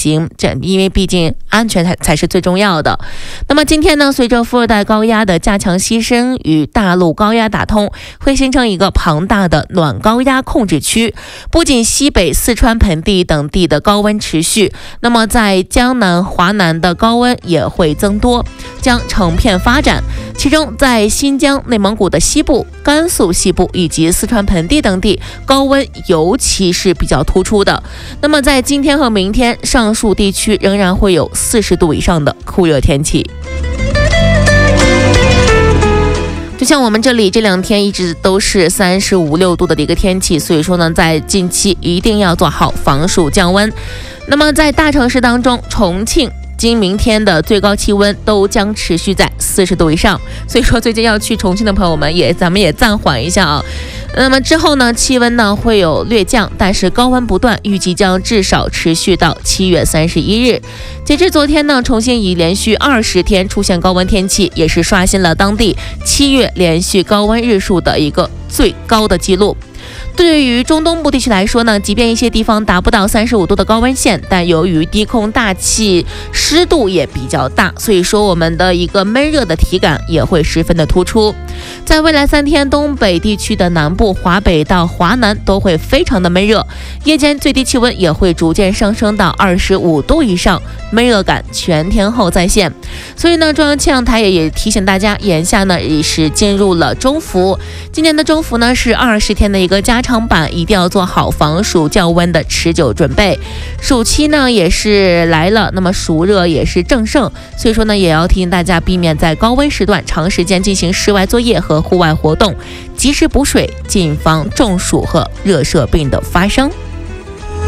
行，因为毕竟安全才是最重要的。那么今天呢，随着副热带高压的加强西伸与大陆高压打通，会形成一个庞大的暖高压控制区，不仅西北四川盆地等地的高温持续，那么在江南、华南的高温也会增多，将成片发展。其中在新疆、内蒙古的西部、甘肃西部以及四川盆地等地，高温尤其是比较突出的。那么在今天和明天，上述地区仍然会有40度以上的酷热天气。就像我们这里这2天一直都是35、6度的一个天气，所以说呢，在近期一定要做好防暑降温。那么在大城市当中，重庆今明天的最高气温都将持续在40度以上，所以说最近要去重庆的朋友们咱们也暂缓一下啊。那么之后呢，气温呢会有略降，但是高温不断，预计将至少持续到7月31日。截至昨天呢，重庆已连续20天出现高温天气，也是刷新了当地7月连续高温日数的一个最高的记录。对于中东部地区来说呢，即便一些地方达不到35度的高温线，但由于低空大气湿度也比较大，所以说我们的一个闷热的体感也会十分的突出。在未来3天，东北地区的南部、华北到华南都会非常的闷热，夜间最低气温也会逐渐上升到25度以上，闷热感全天候再现。所以呢，中央气象台也提醒大家，眼下呢也是进入了中伏，今年的中伏呢是20天的一个加长版，一定要做好防暑降温的持久准备。暑期呢也是来了，那么暑热也是正盛，所以说呢也要提醒大家避免在高温时段长时间进行室外作业和户外活动，及时补水，谨防中暑和热射病的发生。